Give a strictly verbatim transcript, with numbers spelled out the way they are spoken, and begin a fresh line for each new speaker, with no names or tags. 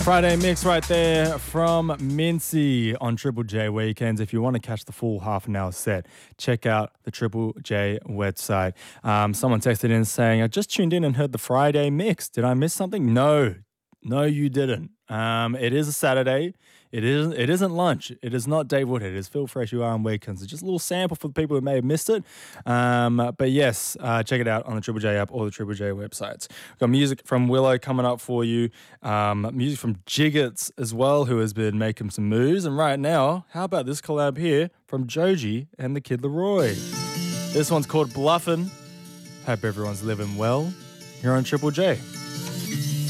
Friday mix right there from Mincy on Triple J Weekends. If you want to catch the full half an hour set, check out the Triple J website. Um, someone texted in saying, I just tuned in and heard the Friday mix. Did I miss something? No, no, you didn't. Um, it is a Saturday. It isn't, it isn't lunch. It is not Dave Woodhead. It is Phil Fresh. You are on Weekends. It's just a little sample for the people who may have missed it. Um, but yes, uh, check it out on the Triple J app or the Triple J websites. We've got music from Willow coming up for you. Um, music from Jiggets as well, who has been making some moves. And right now, how about this collab here from Joji and the Kid Laroi? This one's called Bluffin'. Hope everyone's living well here on Triple J.